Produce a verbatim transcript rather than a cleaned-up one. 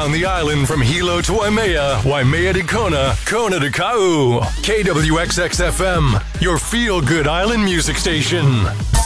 around the island from Hilo to Waimea, Waimea to Kona, Kona to Kau. K W X X F M, your feel-good island music station.